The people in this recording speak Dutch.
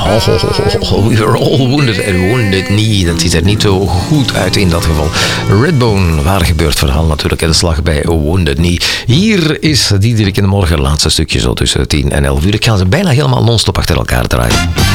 We were all wounded and wounded knee. Dat ziet er niet zo goed uit in dat geval. Redbone, waar gebeurt verhaal natuurlijk. En de slag bij Wounded Knee. Hier is Diederik in de morgen. Laatste stukje zo tussen 10 en 11 uur. Ik ga ze bijna helemaal non-stop achter elkaar draaien.